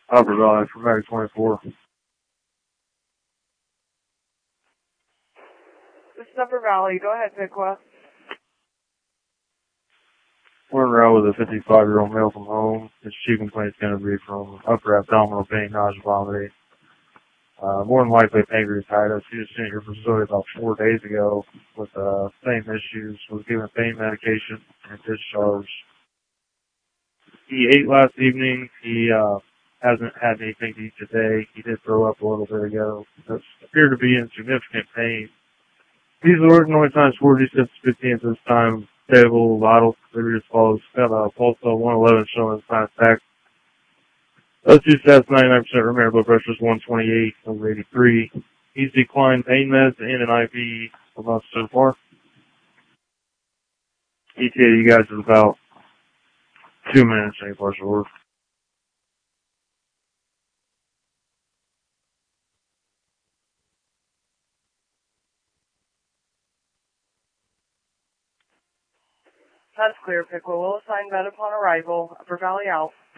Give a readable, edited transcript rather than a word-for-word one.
Upper Valley for Mag 24. This is Upper Valley. Go ahead, Piqua. We're en route with a 55-year-old male from home. His chief complaint is going to be from upper abdominal pain, nausea, vomiting. More than likely pancreatitis. He was sent here for facility about 4 days ago with same issues. Was given pain medication and discharged. He ate last evening. He hasn't had anything to eat today. He did throw up a little bit ago. Does appear to be in significant pain. He's working only times 46 to 50 at this time. Stable, vital, delivery as follows. Got a pulse of 111 showing sign of attack. O2 stats 99%, remember blood pressure is 128 over 83. He's declined pain meds and an IV from us so far. ETA to you guys is about 2 minutes, any partial order. That's clear, Piqua. We'll assign bed upon arrival. Upper Valley out.